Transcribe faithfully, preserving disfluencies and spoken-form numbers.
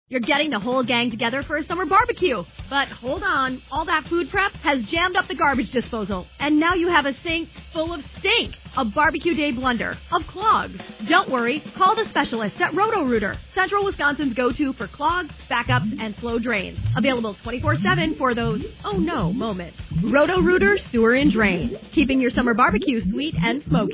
You're getting the whole gang together for a summer barbecue. But hold on, all that food prep has jammed up the garbage disposal. And now you have a sink full of stink. A barbecue day blunder of clogs. Don't worry, call the specialists at Roto-Rooter, Central Wisconsin's go-to for clogs, backups, and slow drains. Available twenty-four seven for those oh no moments. Roto-Rooter Sewer and Drain, keeping your summer barbecue sweet and smoky.